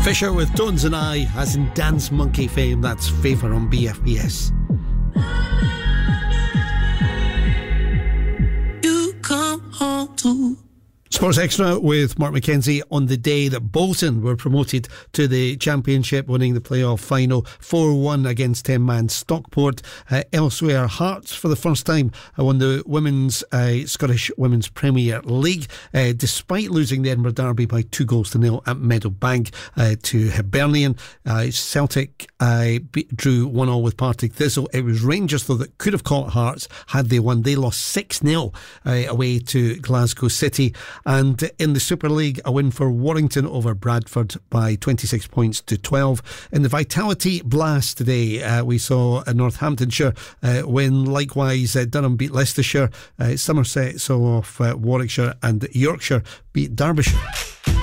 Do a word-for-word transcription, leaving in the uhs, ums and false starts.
Fisher with Tones and I, as in Dance Monkey fame. That's Favour on B F B S. You come home to Sports Extra with Mark McKenzie on the day that Bolton were promoted to the Championship, winning the playoff final four one against ten-man Stockport. Uh, elsewhere, Hearts for the first time won the women's uh, Scottish Women's Premier League, uh, despite losing the Edinburgh Derby by two goals to nil at Meadowbank uh, to Hibernian. Uh, Celtic uh, beat, drew one all with Partick Thistle. It was Rangers, though, that could have caught Hearts had they won. They lost six nil uh, away to Glasgow City. And in the Super League, a win for Warrington over Bradford by twenty-six points to twelve. In the Vitality Blast today, uh, we saw a Northamptonshire uh, win. Likewise, uh, Durham beat Leicestershire. Uh, Somerset saw off uh, Warwickshire, and Yorkshire beat Derbyshire.